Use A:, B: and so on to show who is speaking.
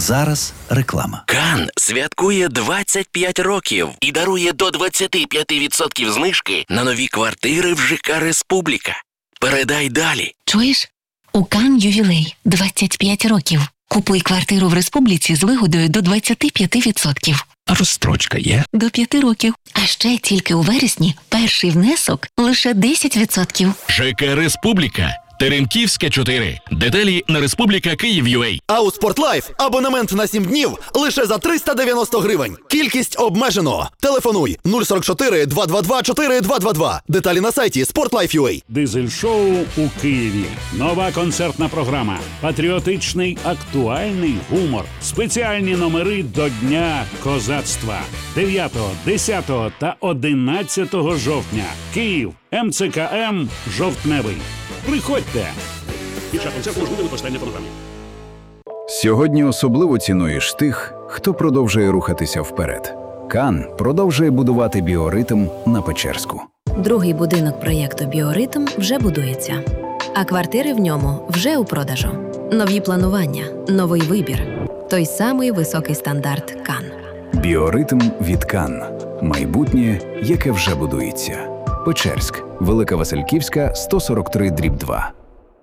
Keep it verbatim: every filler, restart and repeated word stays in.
A: зараз реклама.
B: Кан святкує двадцять п'ять років і дарує до двадцять п'ять відсотків знижки на нові квартири в ЖК «Республіка». Передай далі.
C: Чуєш? У Кан ювілей – двадцять п'ять років. Купуй квартиру в Республіці з вигодою до двадцять п'ять відсотків.
A: А розстрочка є?
C: До п'яти років. А ще тільки у вересні перший внесок лише десять відсотків.
D: ЖК «Республіка». Теремківська, чотири. Деталі на Республіка Київ.ua.
E: А у Спортлайф абонемент на сім днів лише за триста дев'яносто гривень. Кількість обмежено. Телефонуй нуль сорок чотири два два два чотири два два два. Деталі на сайті спортлайф.ua.
F: Дизель-шоу у Києві. Нова концертна програма. Патріотичний актуальний гумор. Спеціальні номери до Дня козацтва. дев'ятого, десятого та одинадцятого жовтня. Київ. ем це ка ем «Жовтневий». Приходьте! Більше концерту можливо використання фонограми.
G: Сьогодні особливо цінуєш тих, хто продовжує рухатися вперед. Кан продовжує будувати біоритм на Печерську.
H: Другий будинок проєкту «Біоритм» вже будується, а квартири в ньому вже у продажу. Нові планування, новий вибір. Той самий високий стандарт Кан.
G: Біоритм від Кан. Майбутнє, яке вже будується. Печерськ. Велика Васильківська, сто сорок три дріб два.